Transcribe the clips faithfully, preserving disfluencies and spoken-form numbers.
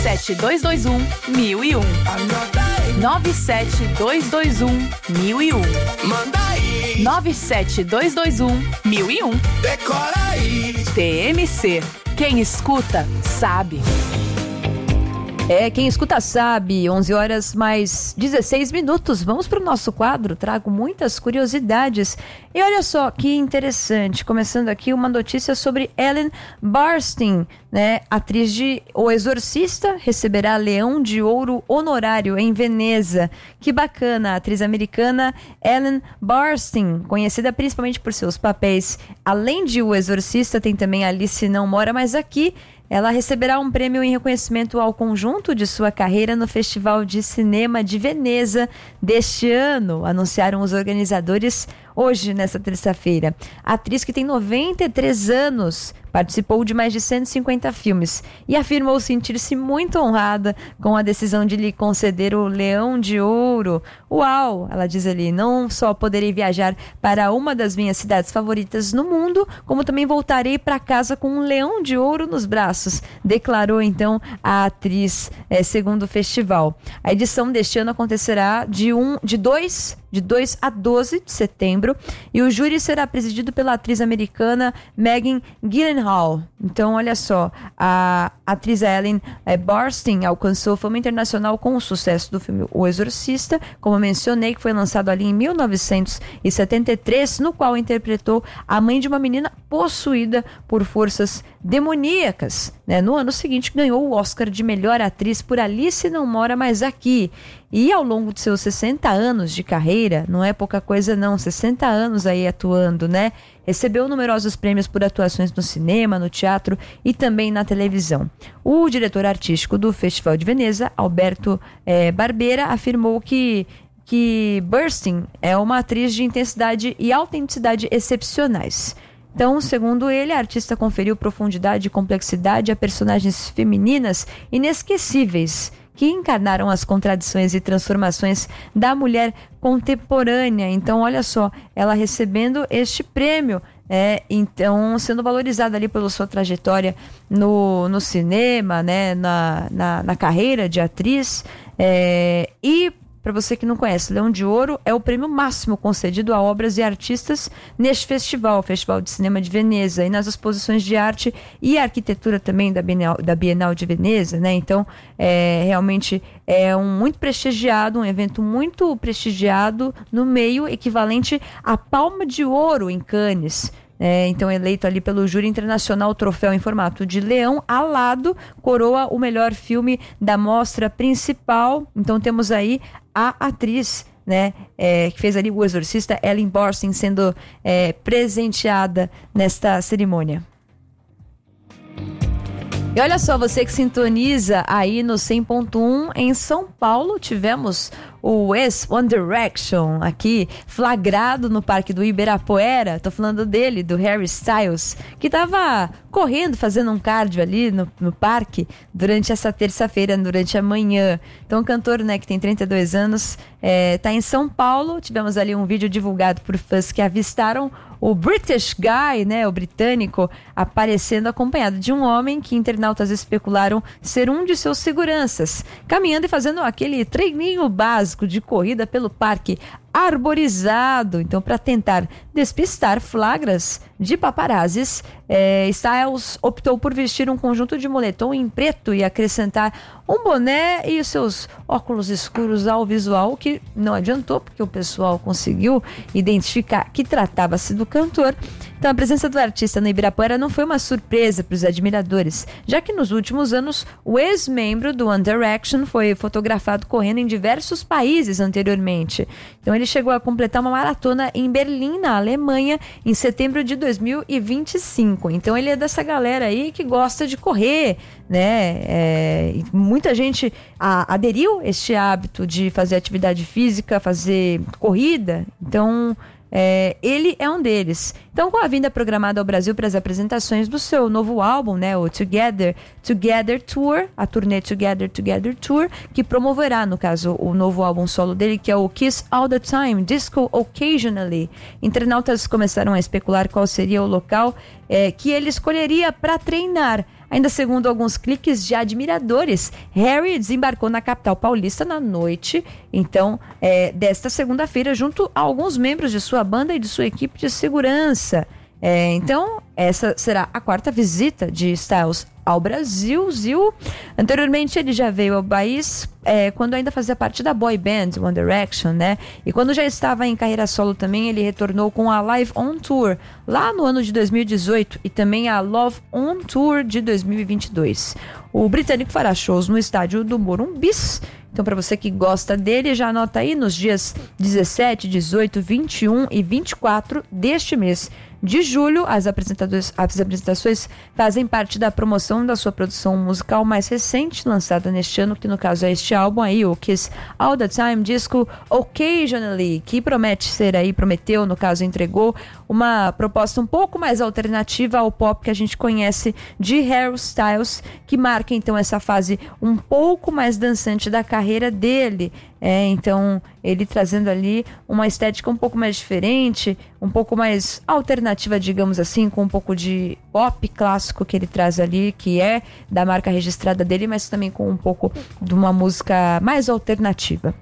sete dois dois um, mil e um. nove sete dois dois um, mil e um. Manda aí. nove sete dois dois um, mil e um. Decora aí. T M C. Quem escuta, sabe. É, quem escuta sabe, onze horas mais dezesseis minutos. Vamos para o nosso quadro, trago muitas curiosidades. E olha só que interessante, começando aqui uma notícia sobre Ellen Burstyn, né? Atriz de O Exorcista, receberá Leão de Ouro honorário em Veneza. Que bacana, a atriz americana Ellen Burstyn, conhecida principalmente por seus papéis. Além de O Exorcista, tem também Alice Não Mora Mais Aqui. Ela receberá um prêmio em reconhecimento ao conjunto de sua carreira no Festival de Cinema de Veneza deste ano, anunciaram os organizadores hoje, nesta terça-feira. A atriz, que tem noventa e três anos, participou de mais de cento e cinquenta filmes e afirmou sentir-se muito honrada com a decisão de lhe conceder o Leão de Ouro. Uau! Ela diz ali, não só poderei viajar para uma das minhas cidades favoritas no mundo, como também voltarei para casa com um Leão de Ouro nos braços, declarou então a atriz, é, segundo o festival. A edição deste ano acontecerá de, um, de dois de dois a doze de setembro, e o júri será presidido pela atriz americana Megan Gyllenhaal. Então, olha só, a atriz Ellen é, Burstyn alcançou fama internacional com o sucesso do filme O Exorcista, como mencionei, que foi lançado ali em mil novecentos e setenta e três, no qual interpretou a mãe de uma menina possuída por forças demoníacas. Né? No ano seguinte, ganhou o Oscar de melhor atriz por Alice Não Mora Mais Aqui. E ao longo de seus sessenta anos de carreira, não é pouca coisa não, sessenta anos aí atuando, né? Recebeu numerosos prêmios por atuações no cinema, no teatro e também na televisão. O diretor artístico do Festival de Veneza, Alberto eh, Barbera, afirmou que, que Burstyn é uma atriz de intensidade e autenticidade excepcionais. Então, segundo ele, a artista conferiu profundidade e complexidade a personagens femininas inesquecíveis, que encarnaram as contradições e transformações da mulher contemporânea. Então, olha só, ela recebendo este prêmio, é, então sendo valorizada ali pela sua trajetória no, no cinema, né, na, na, na carreira de atriz. É, e para você que não conhece, Leão de Ouro é o prêmio máximo concedido a obras e artistas neste festival, o Festival de Cinema de Veneza, e nas exposições de arte e arquitetura também da Bienal, da Bienal de Veneza, né? Então, é, realmente é um muito prestigiado, um evento muito prestigiado no meio, equivalente à Palma de Ouro em Cannes. É, então, eleito ali pelo júri internacional, o troféu em formato de leão alado coroa o melhor filme da mostra principal. Então, temos aí a atriz, né, é, que fez ali O Exorcista, Ellen Burstyn, sendo é, presenteada nesta cerimônia. E olha só, você que sintoniza aí no cem ponto um em São Paulo, tivemos o ex One Direction aqui flagrado no Parque do Ibirapuera. Tô falando dele, do Harry Styles, que tava correndo, fazendo um cardio ali no, no parque durante essa terça-feira, durante a manhã. Então o cantor, né, que tem trinta e dois anos, é, tá em São Paulo. Tivemos ali um vídeo divulgado por fãs que avistaram o British Guy, né, o britânico, aparecendo acompanhado de um homem que internautas especularam ser um de seus seguranças, caminhando e fazendo aquele treininho básico de corrida pelo parque arborizado. Então, para tentar despistar flagras de paparazzis, é, Styles optou por vestir um conjunto de moletom em preto e acrescentar um boné e os seus óculos escuros ao visual, que não adiantou, porque o pessoal conseguiu identificar que tratava-se do cantor. Então, a presença do artista no Ibirapuera não foi uma surpresa para os admiradores, já que nos últimos anos o ex-membro do One Direction foi fotografado correndo em diversos países anteriormente. Então, ele chegou a completar uma maratona em Berlim, na Alemanha, em setembro de dois mil e vinte e cinco. Então, ele é dessa galera aí que gosta de correr, né? É, muita gente a, aderiu a este hábito de fazer atividade física, fazer corrida. Então, É, ele é um deles. Então, com a vinda programada ao Brasil para as apresentações do seu novo álbum, né, o Together, Together Tour, a turnê Together, Together Tour, que promoverá, no caso, o novo álbum solo dele, que é o Kiss All the Time, Disco Occasionally. Internautas começaram a especular qual seria o local é, que ele escolheria para treinar. Ainda segundo alguns cliques de admiradores, Harry desembarcou na capital paulista na noite, então, é, desta segunda-feira, junto a alguns membros de sua banda e de sua equipe de segurança. É, então, essa será a quarta visita de Styles ao Brasil. Zil. Anteriormente, ele já veio ao país é, quando ainda fazia parte da boy band One Direction, né? E quando já estava em carreira solo também, ele retornou com a Live On Tour lá no ano de dois mil e dezoito e também a Love On Tour de dois mil e vinte e dois. O britânico fará shows no estádio do Morumbis. Então, para você que gosta dele, já anota aí nos dias dezessete, dezoito, vinte e um e vinte e quatro deste mês de julho. As apresentações, as apresentações fazem parte da promoção da sua produção musical mais recente, lançada neste ano, que no caso é este álbum aí, o Kiss All The Time Disco Occasionally, que promete ser aí, prometeu, no caso entregou, uma proposta um pouco mais alternativa ao pop que a gente conhece de Harry Styles, que marca então essa fase um pouco mais dançante da carreira dele. É, então, ele trazendo ali uma estética um pouco mais diferente, um pouco mais alternativa, digamos assim, com um pouco de pop clássico que ele traz ali, que é da marca registrada dele, mas também com um pouco de uma música mais alternativa.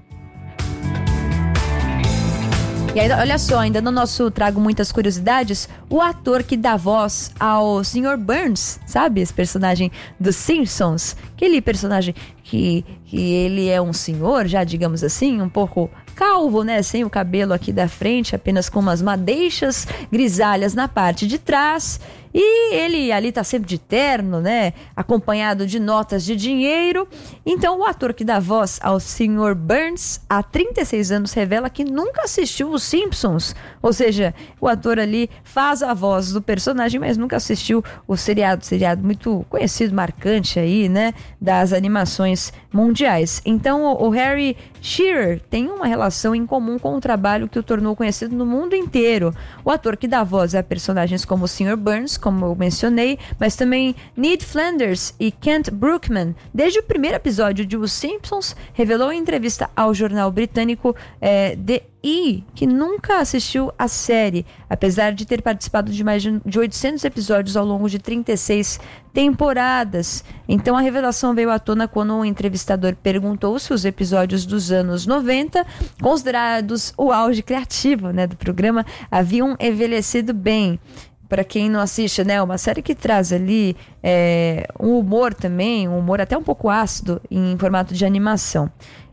E aí, olha só, ainda no nosso Trago Muitas Curiosidades, o ator que dá voz ao senhor Burns, sabe? Esse personagem dos Simpsons, aquele personagem que, que ele é um senhor, já digamos assim, um pouco calvo, né? Sem o cabelo aqui da frente, apenas com umas madeixas grisalhas na parte de trás. E ele ali tá sempre de terno, né? Acompanhado de notas de dinheiro. Então, o ator que dá voz ao senhor Burns, há trinta e seis anos, revela que nunca assistiu os Simpsons. Ou seja, o ator ali faz a voz do personagem, mas nunca assistiu o seriado. Seriado muito conhecido, marcante aí, né? Das animações mundiais. Então, o Harry Shearer tem uma relação em comum com o trabalho que o tornou conhecido no mundo inteiro. O ator que dá voz a personagens como o senhor Burns, como eu mencionei, mas também Ned Flanders e Kent Brookman, desde o primeiro episódio de Os Simpsons, revelou em entrevista ao jornal britânico é, The E! Que nunca assistiu a série, apesar de ter participado de mais de oitocentos episódios ao longo de trinta e seis temporadas. Então a revelação veio à tona quando um entrevistador perguntou se os episódios dos anos noventa, considerados o auge criativo, né, do programa, haviam envelhecido bem. Para quem não assiste, né, uma série que traz ali é, um humor também, um humor até um pouco ácido em formato de animação.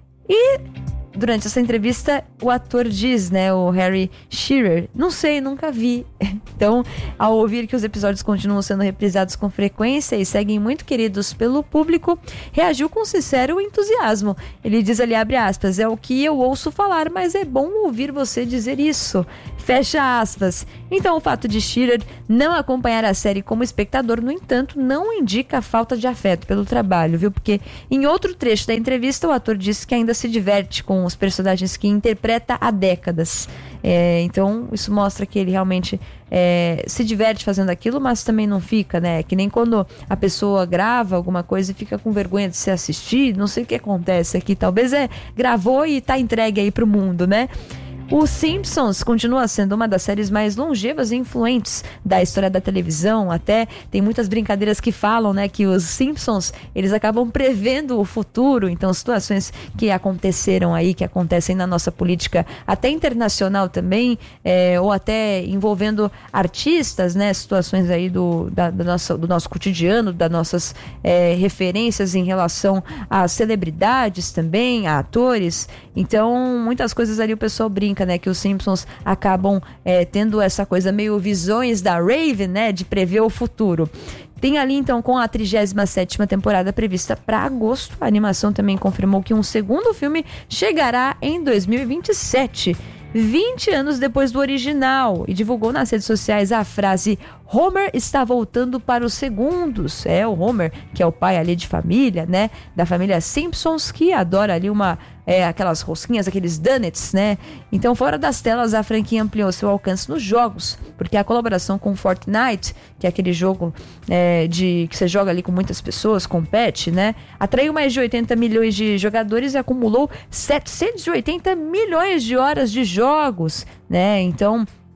E durante essa entrevista, o ator diz, né, o Harry Shearer, não sei, nunca vi. Então, ao ouvir que os episódios continuam sendo reprisados com frequência e seguem muito queridos pelo público, reagiu com sincero entusiasmo. Ele diz ali, abre aspas, é o que eu ouço falar, mas é bom ouvir você dizer isso. Fecha aspas. Então, o fato de Shearer não acompanhar a série como espectador, no entanto, não indica falta de afeto pelo trabalho, viu? Porque em outro trecho da entrevista, o ator disse que ainda se diverte com os personagens que interpreta há décadas. É, então, isso mostra que ele realmente é, se diverte fazendo aquilo, mas também não fica, né? Que nem quando a pessoa grava alguma coisa e fica com vergonha de se assistir, não sei o que acontece aqui. Talvez é gravou e tá entregue aí pro mundo, né? Os Simpsons continua sendo uma das séries mais longevas e influentes da história da televisão. Até tem muitas brincadeiras que falam, né, que os Simpsons, eles acabam prevendo o futuro. Então, situações que aconteceram aí, que acontecem na nossa política até internacional também, é, ou até envolvendo artistas, né, situações aí do, da, da nossa, do nosso cotidiano, das nossas é, referências em relação a celebridades também, a atores. Então, muitas coisas ali o pessoal brinca, né, que os Simpsons acabam é, tendo essa coisa meio visões da Raven, né, de prever o futuro. Tem ali então com a trigésima sétima temporada prevista para agosto. A animação também confirmou que um segundo filme chegará em dois mil e vinte e sete, vinte anos depois do original, e divulgou nas redes sociais a frase Homer está voltando para os segundos. É o Homer, que é o pai ali de família, né, da família Simpsons, que adora ali uma É, aquelas rosquinhas, aqueles donuts, né? Então, fora das telas, a franquia ampliou seu alcance nos jogos, porque a colaboração com Fortnite, que é aquele jogo é, de, que você joga ali com muitas pessoas, compete, né? Atraiu mais de oitenta milhões de jogadores e acumulou setecentos e oitenta milhões de horas de jogos, né? Então,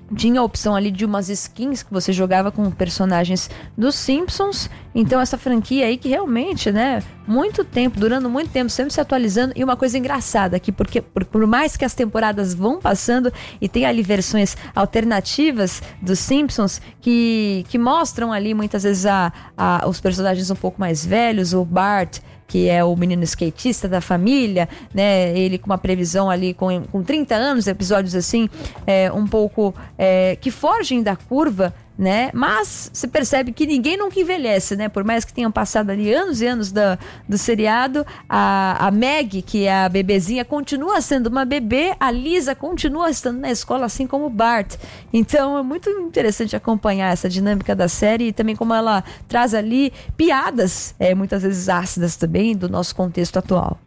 tinha a opção ali de umas skins que você jogava com personagens dos Simpsons. Então essa franquia aí que realmente, né, muito tempo, durando muito tempo, sempre se atualizando. E uma coisa engraçada aqui, porque por, por mais que as temporadas vão passando e tem ali versões alternativas dos Simpsons que, que mostram ali muitas vezes a, a, os personagens um pouco mais velhos, o Bart, que é o menino skatista da família, né? Ele com uma previsão ali com, com trinta anos, episódios assim, é, um pouco é, que fogem da curva, né? Mas se percebe que ninguém nunca envelhece, né? Por mais que tenham passado ali anos e anos da, do seriado, a, a Maggie, que é a bebezinha, continua sendo uma bebê, a Lisa continua estando na escola, assim como o Bart. Então é muito interessante acompanhar essa dinâmica da série e também como ela traz ali piadas, é, muitas vezes ácidas também, do nosso contexto atual.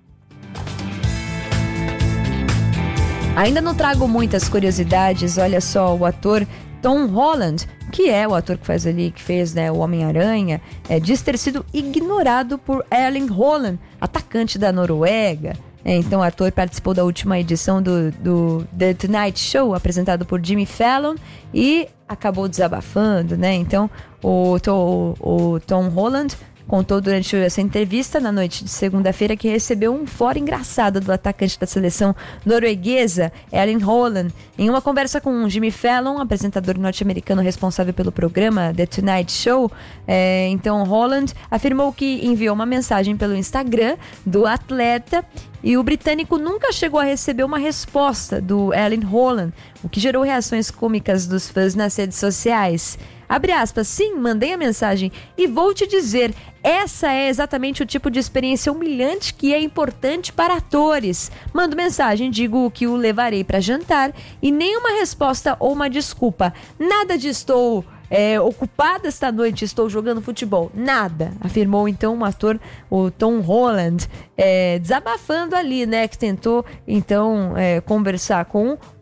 Ainda não trago muitas curiosidades, olha só, o ator Tom Holland, que é o ator que faz ali, que fez, né, o Homem-Aranha, é, diz ter sido ignorado por Erling Haaland, atacante da Noruega. É, então o ator participou da última edição do, do The Tonight Show, apresentado por Jimmy Fallon, e acabou desabafando, né? Então o, o, o Tom Holland contou durante essa entrevista na noite de segunda-feira que recebeu um fora engraçado do atacante da seleção norueguesa, Erling Haaland, em uma conversa com Jimmy Fallon, apresentador norte-americano responsável pelo programa The Tonight Show. É, então Haaland afirmou que enviou uma mensagem pelo Instagram do atleta e o britânico nunca chegou a receber uma resposta do Erling Haaland, o que gerou reações cômicas dos fãs nas redes sociais. Abre aspas, sim, mandei a mensagem e vou te dizer, essa é exatamente o tipo de experiência humilhante que é importante para atores. Mando mensagem, digo que o levarei para jantar e nenhuma resposta ou uma desculpa. Nada de estou é, ocupada esta noite, estou jogando futebol. Nada, afirmou então o ator, o Tom Holland, é, desabafando ali, né, que tentou então é, conversar com o,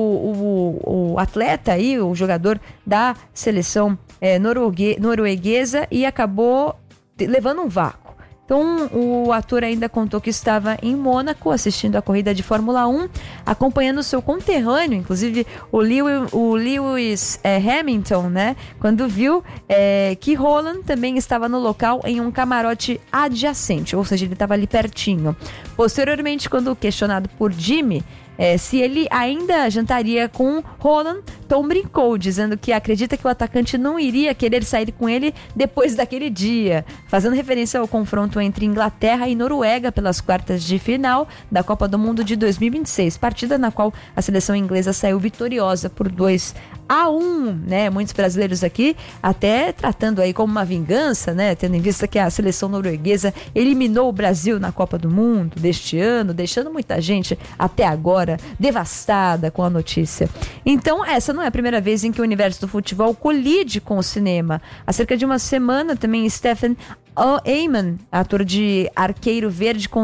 o, o atleta aí, o jogador da seleção é, noruegue, norueguesa e acabou levando um vácuo. Então o ator ainda contou que estava em Mônaco assistindo a corrida de Fórmula um, acompanhando o seu conterrâneo, inclusive o Lewis, o Lewis é, Hamilton, né? Quando viu é, que Haaland também estava no local em um camarote adjacente, ou seja, ele estava ali pertinho. Posteriormente, quando questionado por Jimmy É, se ele ainda jantaria com Haaland, Tom brincou, dizendo que acredita que o atacante não iria querer sair com ele depois daquele dia, fazendo referência ao confronto entre Inglaterra e Noruega pelas quartas de final da Copa do Mundo de dois mil e vinte e seis, partida na qual a seleção inglesa saiu vitoriosa por dois a um, né? Muitos brasileiros aqui até tratando aí como uma vingança, né? Tendo em vista que a seleção norueguesa eliminou o Brasil na Copa do Mundo deste ano, deixando muita gente até agora devastada com a notícia. Então, essa não é a primeira vez em que o universo do futebol colide com o cinema. Há cerca de uma semana também Stephen Amell, ator de Arqueiro Verde,